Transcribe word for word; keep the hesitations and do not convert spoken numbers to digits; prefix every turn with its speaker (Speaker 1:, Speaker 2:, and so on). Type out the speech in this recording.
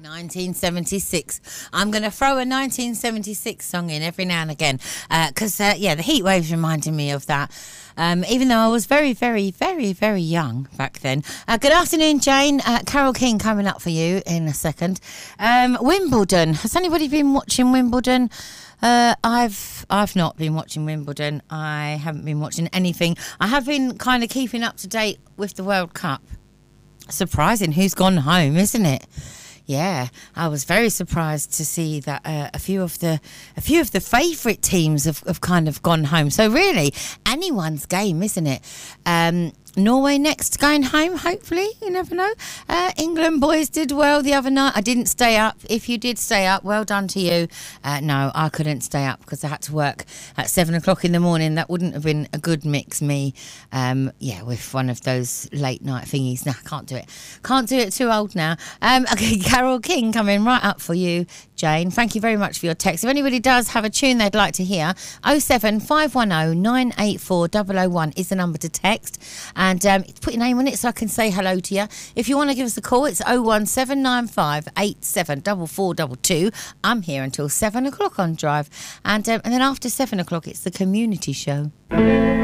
Speaker 1: nineteen seventy-six. I'm going to throw a nineteen seventy-six song in every now and again because, uh, uh, yeah, the heat waves reminded me of that. Um, even though I was very, very, very, very young back then. Uh, good afternoon, Jane. Uh, Carole King coming up for you in a second. Um, Wimbledon. Has anybody been watching Wimbledon? Uh, I've I've not been watching Wimbledon. I haven't been watching anything. I have been kind of keeping up to date with the World Cup. Surprising who's gone home, isn't it? Yeah, I was very surprised to see that uh, a few of the a few of the favourite teams have, have kind of gone home. So really, anyone's game, isn't it? Um, Norway next going home, hopefully. You never know. Uh, England boys did well the other night. I didn't stay up. If you did stay up, well done to you. Uh, no, I couldn't stay up because I had to work at seven o'clock in the morning. That wouldn't have been a good mix, me. Um, yeah, with one of those late night thingies. No, I can't do it. Can't do it, too old now. Um, okay, Carole King coming right up for you, Jane. Thank you very much for your text. If anybody does have a tune they'd like to hear, oh seven five one oh nine eight four oh oh one is the number to text. And um, put your name on it so I can say hello to you. If you want to give us a call, it's oh one seven nine five eight seven four four two two. I'm here until seven o'clock on Drive. And, um, and then after seven o'clock, it's the community show.